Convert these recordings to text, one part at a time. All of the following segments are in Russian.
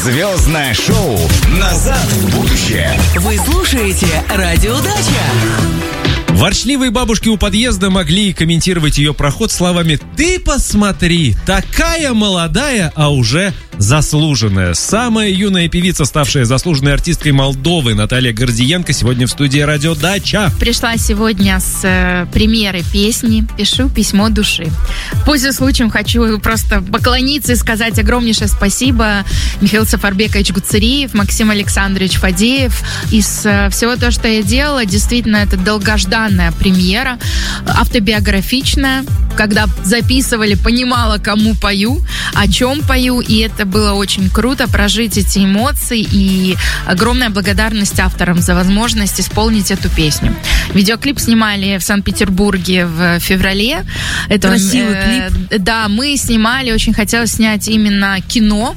Звездное шоу «Назад в будущее». Вы слушаете Радио Дача. Ворчливые бабушки у подъезда могли комментировать ее проход словами: «Ты посмотри, такая молодая, а уже заслуженная». Самая юная певица, ставшая заслуженной артисткой Молдовы, Наталья Гордиенко, сегодня в студии Радио Дача. Пришла сегодня с премьерой песни «Пишу письмо души». Пользуясь случаем, хочу просто поклониться и сказать огромнейшее спасибо Михаил Сафарбекович Гуцериев, Максим Александрович Фадеев. Из всего того, что я делала, действительно, это долгожданная премьера, автобиографичная. Когда записывали, понимала, кому пою, о чем пою, и это было очень круто, прожить эти эмоции, и огромная благодарность авторам за возможность исполнить эту песню. Видеоклип снимали в Санкт-Петербурге в феврале. Это красивый клип. Да, мы снимали, очень хотелось снять именно кино,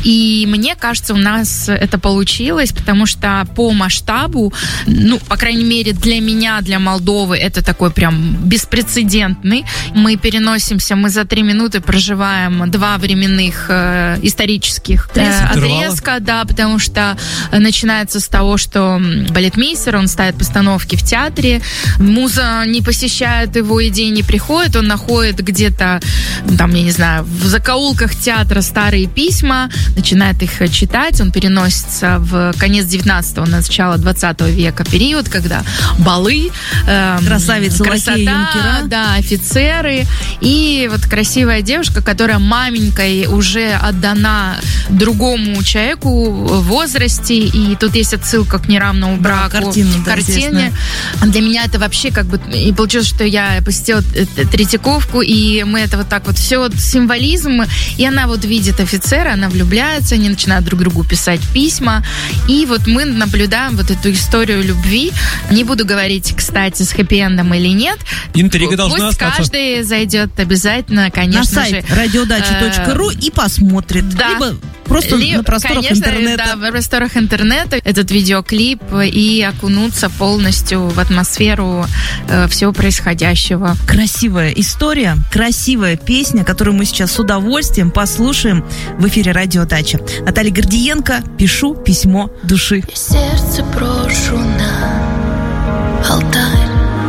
и мне кажется, у нас это получилось, потому что по масштабу, ну, по крайней мере, для меня, для Молдовы, это такой прям беспрецедентный. Мы переносимся, мы за 3 минуты проживаем 2 временных исторических отрезка, да, потому что начинается с того, что балетмейстер, он ставит постановки в театре, муза не посещает его, идеи не приходит, он находит где-то, там, я не знаю, в закоулках театра старые письма, начинает их читать, он переносится в конец 19-го, начало 20 века период, когда балы, красавицы, красота, лакеи, юнкера, да, офицеры, и вот красивая девушка, которая маменькой уже отдана другому человеку в возрасте, и тут есть отсылка к неравному браку. Картине. Для меня это вообще как бы, и получилось, что я посетила Третьяковку, и мы это вот так вот, все вот символизм, и она вот видит офицера, она влюбляется, они начинают друг другу писать письма, и вот мы наблюдаем вот эту историю любви. Не буду говорить, кстати, с хэппи-эндом или нет. Интрига должна Пусть остаться. Каждый зайдет обязательно, конечно на сайт radiodача.ру и посмотрит. Да. Либо просто на просторах конечно, интернета. Да, в просторах интернета этот видеоклип и окунуться полностью в атмосферу всего происходящего. Красивая история, красивая песня, которую мы сейчас с удовольствием послушаем в эфире Радио Дача. Наталья Гордиенко, «Пишу письмо души». Сердце брошу на алтарь.